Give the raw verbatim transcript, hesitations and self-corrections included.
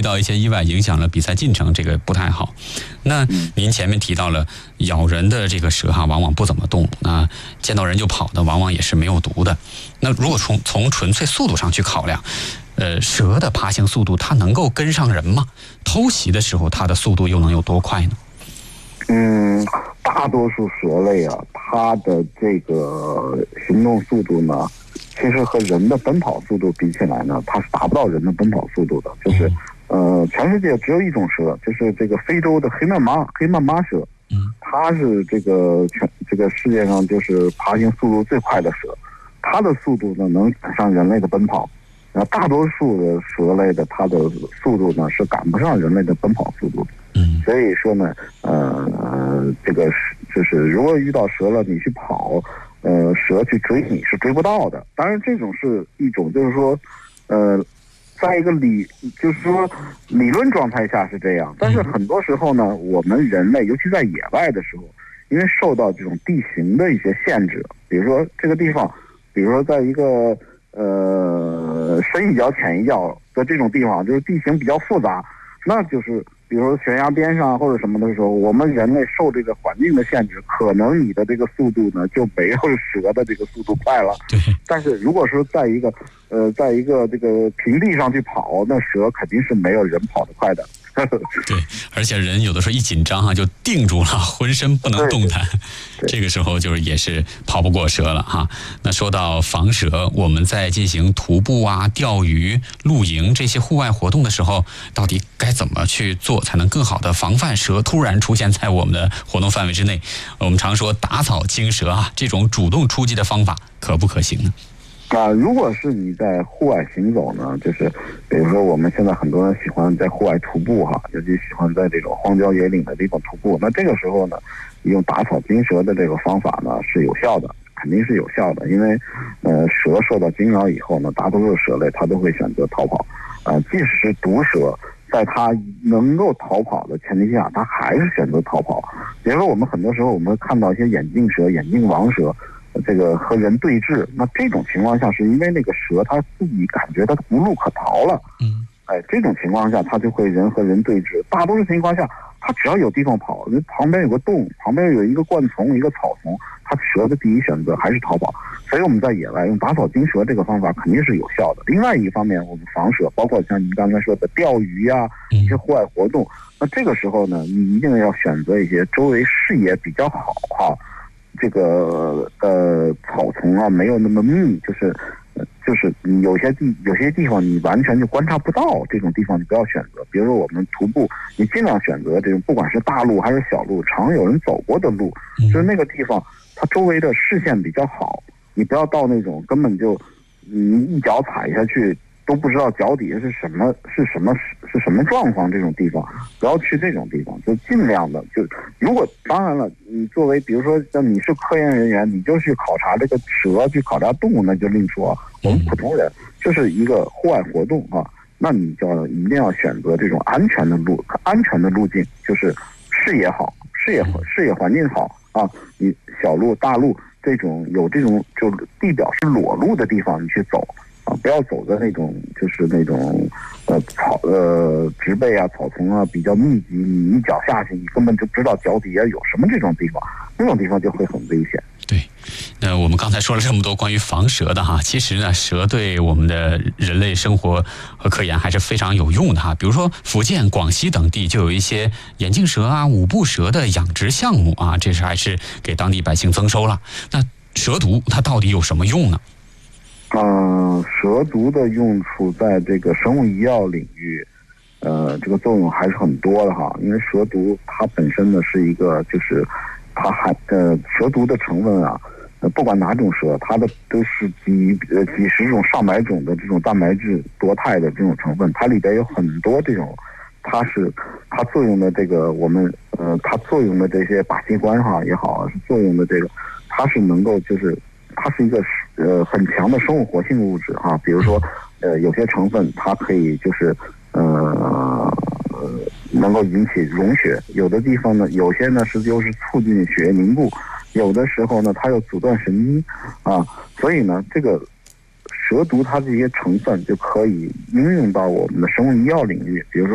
到一些意外，影响了比赛进程，这个不太好。那您前面提到了咬人的这个蛇哈，往往不怎么动，那见到人就跑的，往往也是没有毒的。那如果从从纯粹速度上去考量，呃，蛇的爬行速度它能够跟上人吗？偷袭的时候它的速度又能有多快呢？ 嗯，大多数蛇类啊，它的这个行动速度呢，其实和人的奔跑速度比起来呢，它是达不到人的奔跑速度的。就是，呃，全世界只有一种蛇，就是这个非洲的黑曼麻黑曼麻蛇， 嗯， 它是这个全这个世界上就是爬行速度最快的蛇，它的速度呢能赶上人类的奔跑。那大多数的蛇类的它的速度呢是赶不上人类的奔跑速度的。 嗯， 所以说呢，呃，这个是就是如果遇到蛇了，你去跑，呃，蛇去追你是追不到的。当然，这种是一种就是说，呃，在一个理就是说理论状态下是这样，但是很多时候呢，我们人类尤其在野外的时候，因为受到这种地形的一些限制，比如说这个地方，比如说在一个呃深一脚浅一脚的这种地方，就是地形比较复杂，那就是比如说悬崖边上或者什么的时候，我们人类受这个环境的限制，可能你的这个速度呢就没有蛇的这个速度快了。 对。 但是如果说在一个呃在一个这个平地上去跑，那蛇肯定是没有人跑得快的。 对，而且人有的时候一紧张哈、啊、就定住了，浑身不能动弹，这个时候就是也是跑不过蛇了哈。那说到防蛇，我们在进行徒步啊、钓鱼、露营这些户外活动的时候，到底该怎么去做才能更好的防范蛇突然出现在我们的活动范围之内？我们常说打草惊蛇啊，这种主动出击的方法可不可行呢？ 啊，如果是你在户外行走呢，就是比如说我们现在很多人喜欢在户外徒步哈，尤其喜欢在这种荒郊野岭的地方徒步。那这个时候呢，用打草惊蛇的这个方法呢是有效的，肯定是有效的。因为呃，蛇受到惊扰以后呢，大多数蛇类它都会选择逃跑。啊、呃，即使是毒蛇，在它能够逃跑的前提下，它还是选择逃跑。比如说我们很多时候我们会看到一些眼镜蛇、眼镜王蛇。这个和人对峙，那这种情况下是因为那个蛇它自己感觉它无路可逃了， 嗯， 哎，这种情况下它就会人和人对峙。大多数情况下，它只要有地方跑，旁边有个洞，旁边有一个灌丛、一个草丛，它蛇的第一选择还是逃跑。所以我们在野外用打草惊蛇这个方法肯定是有效的。另外一方面，我们防蛇，包括像您刚才说的钓鱼呀、一些户外活动，那这个时候呢，你一定要选择一些周围视野比较好哈。这个呃草丛啊没有那么密，就是就是你有些地有些地方你完全就观察不到，这种地方你不要选择。比如说我们徒步，你尽量选择这种不管是大路还是小路，常有人走过的路，就是那个地方它周围的视线比较好，你不要到那种根本就你一脚踩下去都不知道脚底下是什么是什么是什么状况，这种地方不要去这种地方，就尽量的就如果当然了，你作为比如说像你是科研人员，你就去考察这个蛇，去考察动物，那就另说。我们普通人就是一个户外活动啊，那你就要一定要选择这种安全的路，安全的路径，就是视野好，视野视野环境好啊，你小路大路这种有这种就地表是裸露的地方你去走。啊，不要走的那种，就是那种，呃，草呃植被啊、草丛啊比较密集，你一脚下去，你根本就不知道脚底下有什么这种地方，那种地方就会很危险。 对，那我们刚才说了这么多关于防蛇的哈，其实呢，蛇对我们的人类生活和科研还是非常有用的哈。比如说福建、广西等地就有一些眼镜蛇啊、五步蛇的养殖项目啊，这是还是给当地百姓增收了。那蛇毒它到底有什么用呢？ 嗯、呃，蛇毒的用处在这个生物医药领域，呃，这个作用还是很多的哈。因为蛇毒它本身呢是一个，就是它含呃蛇毒的成分啊，呃，不管哪种蛇，它的都是几呃几十种、上百种的这种蛋白质多肽的这种成分，它里边有很多这种，它是它作用的这个我们呃它作用的这些靶器官哈也好，是作用的这个，它是能够就是它是一个。呃，很强的生物活性物质啊，比如说，呃，有些成分它可以就是呃能够引起溶血，有的地方呢，有些呢是又是促进血液凝固，有的时候呢它又阻断神经啊，所以呢，这个蛇毒它这些成分就可以应用到我们的生物医药领域，比如说